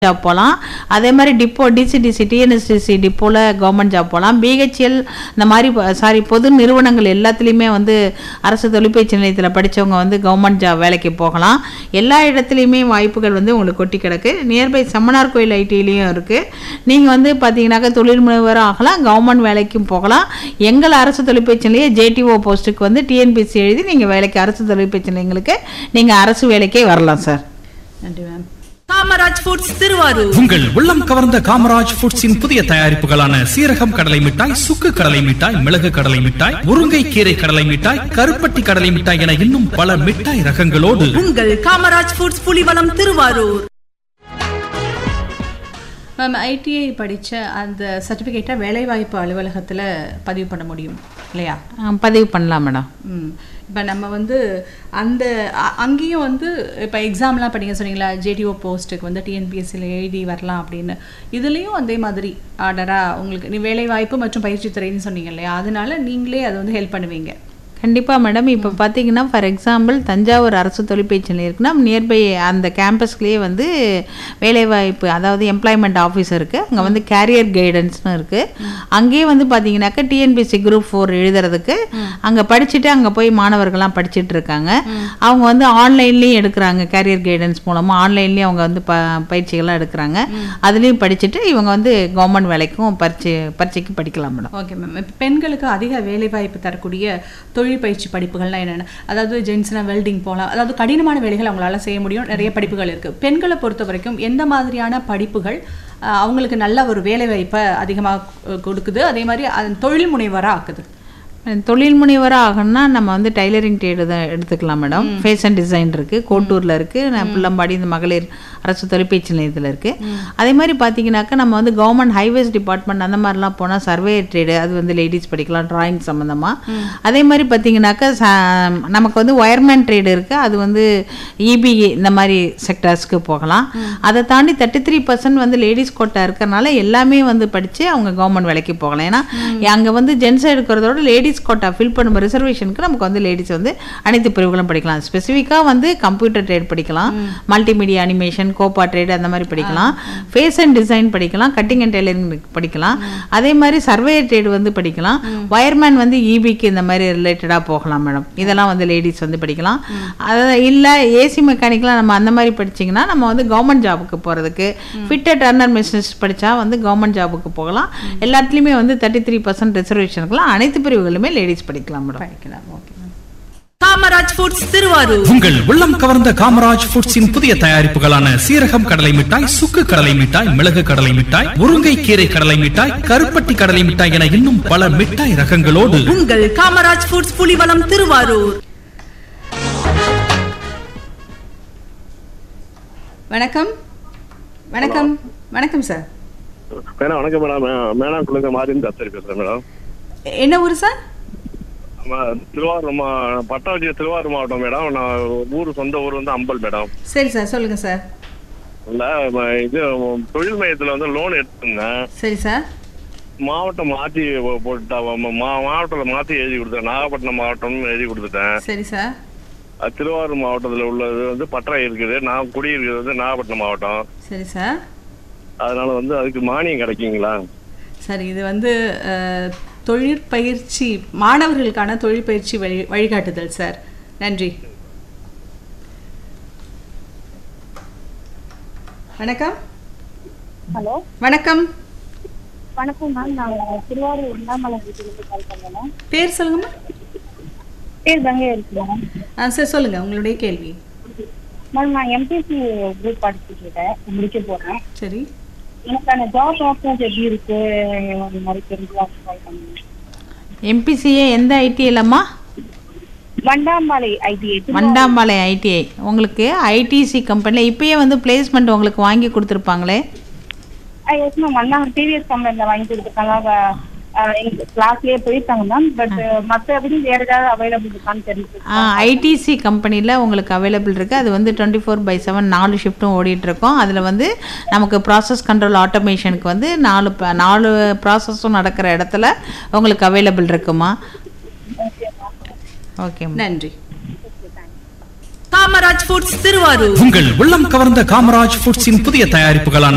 Job போகலாம். அதே மாதிரி depot DC DC TNSTC டிப்போவில் government job போகலாம். பிஹெச்எல் இந்த மாதிரி பொது நிறுவனங்கள் எல்லாத்துலேயுமே வந்து அரசு தொழிற்பயிற்சி நிலையத்தில் படித்தவங்க வந்து கவர்மெண்ட் ஜாப் வேலைக்கு போகலாம். எல்லா இடத்துலையுமே வாய்ப்புகள் வந்து உங்களுக்கு கொட்டி கிடக்கு. நியர்பை செம்மனார் கோயில் ஐடிலையும் இருக்குது. நீங்கள் வந்து பார்த்தீங்கன்னாக்கா தொழில் முனைவரும் ஆகலாம், கவர்மெண்ட் வேலைக்கும் போகலாம். எங்கள் அரசு தொழிற்பயிற்சி நிலையம் ஜேடிஓ போஸ்ட்டுக்கு வந்து டிஎன்பிசி எழுதி நீங்கள் வேலைக்கு அரசு தொழிற்பயிற்சி நிலையங்களுக்கு நீங்கள் அரசு வேலைக்கே வரலாம் சார். நன்றி மேம். காமராஜ் ஃபுட்ஸ் திருவாரூர். உங்கள் உள்ளம் கவர்ந்த காமராஜ் ஃபுட்ஸின் புதிய தயாரிப்புகளான சீரகம் கடலை மிட்டாய், சுக்கு கடலை மிட்டாய், மிளகு கடலை மிட்டாய், முருங்கை கீரை கடலை மிட்டாய், கருப்பட்டி கடலை மிட்டாய் என இன்னும் பல மிட்டாய் ரகங்களோடு உங்கள் Kamaraj foods Pulivalam Thiruvarur. Ma'am, ITI படித்த அந்த சர்டிஃபிகேட்டை வேலைவாய்ப்பு அலுவலகத்தில் பதிவு பண்ண முடியும் இல்லையா? பதிவு பண்ணலாம் மேடம். இப்போ நம்ம வந்து அந்த அங்கேயும் வந்து இப்போ எக்ஸாம்லாம் படிங்க சொன்னீங்களா, ஜேடிஓ போஸ்ட்டுக்கு வந்து டிஎன்பிஎஸ்சியில் எழுதி வரலாம் அப்படின்னு. இதுலேயும் அதே மாதிரி ஆர்டராக உங்களுக்கு நீ வேலைவாய்ப்பு மற்றும் பயிற்சி துறைன்னு சொன்னீங்க இல்லையா, அதனால நீங்களே அதை வந்து ஹெல்ப் பண்ணுவீங்க? கண்டிப்பாக மேடம். இப்போ பார்த்தீங்கன்னா ஃபார் எக்ஸாம்பிள் தஞ்சாவூர் அரசு தொழிற்பயிற்சி நிலையம் இருக்குன்னா நியர்பை அந்த கேம்பஸ்லேயே வந்து வேலைவாய்ப்பு, அதாவது எம்ப்ளாய்மெண்ட் ஆஃபீஸ் இருக்குது. அங்கே வந்து கேரியர் கைடன்ஸ்னு இருக்குது. அங்கேயே வந்து பார்த்தீங்கன்னாக்கா டிஎன்பிஎஸ்சி குரூப் 4 எழுதுறதுக்கு அங்கே படிச்சுட்டு அங்கே போய் மாணவர்கள்லாம் படிச்சுட்டு இருக்காங்க. அவங்க வந்து ஆன்லைன்லேயும் எடுக்கிறாங்க, கேரியர் கைடன்ஸ் மூலமாக ஆன்லைன்லேயும் அவங்க வந்து பயிற்சிகள்லாம் எடுக்கிறாங்க. அதுலேயும் படிச்சுட்டு இவங்க வந்து கவர்மெண்ட் வேலைக்கும் பரீட்சைக்கு படிக்கலாம் மேடம். Okay ma'am. இப்போ பெண்களுக்கு அதிக வேலைவாய்ப்பு தரக்கூடிய தொழில் பயிற்சி படிப்புகள்லாம் என்னென்ன? அதாவது ஜென்ஸ்னா வெல்டிங் போகலாம், அதாவது கடினமான வேலைகள் அவங்களால செய்ய முடியும், நிறைய படிப்புகள் இருக்குது. பெண்களை பொறுத்த வரைக்கும் எந்த மாதிரியான படிப்புகள் அவங்களுக்கு நல்ல ஒரு வேலை வாய்ப்பை அதிகமாக கொடுக்குது, அதே மாதிரி தொழில் முனைவராக ஆக்குது? தொழில் முனைவராக ஆகணும்னா நம்ம வந்து டைலரிங் ட்ரேடு தான் எடுத்துக்கலாம் மேடம். ஃபேஷன் டிசைன் இருக்குது, கோட்டூரில் இருக்குது, புள்ளம்பாடி இந்த மகளிர் அரசு தொழிற்பயிற்சி நிலையத்தில் இருக்குது. அதே மாதிரி பார்த்தீங்கன்னாக்கா நம்ம வந்து கவர்மெண்ட் ஹைவேஸ் டிபார்ட்மெண்ட் அந்த மாதிரிலாம் போனால் சர்வே ட்ரேடு, அது வந்து லேடிஸ் படிக்கலாம் டிராயிங் சம்மந்தமாக. அதே மாதிரி பார்த்தீங்கன்னாக்கா நமக்கு வந்து ஒயர்மேன் ட்ரேடு இருக்குது, அது வந்து இபி இந்த மாதிரி செக்டர்ஸ்க்கு போகலாம். அதை தாண்டி 33% வந்து லேடிஸ் கோட்டா இருக்கிறனால எல்லாமே வந்து படித்து அவங்க கவர்மெண்ட் வேலைக்கு போகலாம். ஏன்னா அங்கே வந்து ஜென்ஸ் எடுக்கிறதோட லேடிஸ் கோட்டா ஃபில் பண்ணும் ரிசர்வேஷனுக்கு நமக்கு வந்து லேடிஸ் வந்து அனைத்து பிரிவுகளும் படிக்கலாம். ஸ்பெசிஃபிக்காக வந்து கம்ப்யூட்டர் ட்ரேட் படிக்கலாம், மல்டிமீடியா அனிமேஷன், கோப்பா ட்ரேட் அந்த மாதிரி படிக்கலாம், ஃபேஷன் டிசைன் படிக்கலாம், கட்டிங் அண்ட் டெய்லரிங் படிக்கலாம். அதே மாதிரி சர்வே ட்ரேட் வந்து படிக்கலாம், வயர்மேன் வந்து இபிக்கு இந்த மாதிரி ரிலேட்டடாக போகலாம் மேடம். இதெல்லாம் வந்து லேடிஸ் வந்து படிக்கலாம். அது இல்லை ஏசி மெக்கானிக்லாம் நம்ம அந்த மாதிரி படிச்சிங்கன்னா நம்ம வந்து கவர்மெண்ட் ஜாபுக்கு போகிறதுக்கு ஃபிட்டட் டர்னர் மிஷினிஸ்ட் படித்தா வந்து கவர்மெண்ட் ஜாபுக்கு போகலாம். எல்லாத்துலேயுமே வந்து 33% ரிசர்வேஷனுக்குலாம் அனைத்து பிரிவுகளுமே லேடிஸ் படிக்கலாம் மேடம். படிக்கலாம். Okay ma'am. Kamaraj foods Thiruvarur. உங்கள் உள்ளம் கவர்ந்த காமராஜ் ஃபுட்ஸின் புதிய தயாரிப்புகளான சீரகம் கடலை மிட்டாய், சுக்கு கடலை மிட்டாய், மிளகு கடலை மிட்டாய், முருங்கை கீரை கடலை மிட்டாய், கருப்பட்டி கடலை மிட்டாய் என இன்னும் பல மிட்டாய் ரகங்களோடு உங்கள் காமராஜ் ஃபுட்ஸ் புலிவலம் திருவாரூர். வணக்கம். வணக்கம். வணக்கம் சார். மேடம் வணக்கம் மேடம். மேடம் குழந்தை மாதிரி தத்தரி பேசுறேன் மேடம். என்ன ஊர் சார்? திருவாரூர், பட்டாவட்டி திருவாரூர் மாவட்டம் மேடம். நான் சொந்த ஊர் வந்து அம்பல் மேடம். சரி சார், சொல்லுங்க சார். இல்ல இது தொழில் மையத்துல வந்து லோன் எடுத்துருந்தேன். சரி சார். மாவட்டம் மாத்தி போட்டா மாவட்டத்துல மாத்தி எழுதி கொடுத்தேன். நாகப்பட்டினம் மாவட்டம் எழுதி கொடுத்துட்டேன். சரி சார். திருவாரூர் மாவட்டத்துல உள்ளது வந்து பட்டறை இருக்குது. நான் குடியிருக்கிறது வந்து நாகப்பட்டினம் மாவட்டம். சரி சார். அதனால வந்து அதுக்கு மானியம் கிடைக்குங்களா? சரி, இது வந்து தொழிற்பயிற்சி மாணவர்களுக்கான தொழிற்பயிற்சி வழிகாட்டுதல் சார். நன்றி. வணக்கம். ஹலோ, வணக்கம். வணக்கம் மேம். நான் திருவாரூர் உண்ணாமலை வீட்டிலிருந்து கால் பண்ணேன். பேர் சொல்லுங்க. பேர் கங்கை இருக்கு மேம். சார் சொல்லுங்க உங்களுடைய கேள்வி. மேம், நான் எம்பிசி குரூப் படிச்சுட்டு இருக்கேன், முடிக்க போறேன். சரி, எனக்கான ஜாப் ஆப்ஷன்ஸ் எப்படி இருக்கு அந்த மாதிரி தெரிஞ்சுக்கலாம் கால் பண்ணேன். எம்பிசிஏ எந்த ஐடிஐலம்மா? வண்டாம்பாளை ஐடிஐ. வண்டாம்பாளை ஐடிஐ. உங்களுக்கு ஐடிசி கம்பெனியில் இப்பயே வந்து பிளேஸ்மெண்ட் உங்களுக்கு வாங்கி கொடுத்துருப்பாங்களே? எஸ் மேம், வந்தாங்க டிவிஎஸ் கம்பெனியில் வாங்கி கொடுத்துருக்காங்க. எங்க கிளாஸ்லயே போயிருக்காங்க மேம். பட் மற்றபடி வேற ஏதாவது அவைலபிள் இருக்கான்னு தெரிஞ்சு. ஐடிசி கம்பெனியில் உங்களுக்கு அவைலபிள் இருக்குது. அது வந்து 24/7 4 ஷிஃப்ட்டும் ஓடிட்டுருக்கோம். அதில் வந்து நமக்கு ப்ராசஸ் கண்ட்ரோல் ஆட்டோமேஷனுக்கு வந்து 4 ப்ராசஸும் நடக்கிற இடத்துல உங்களுக்கு அவைலபிள் இருக்குமா? ஓகே, நன்றி. காமராஜ் ஃபுட்ஸ் திருவாரூர். உங்கள் உள்ளம் கவர்ந்த காமராஜ் ஃபுட்ஸின் புதிய தயாரிப்புகளான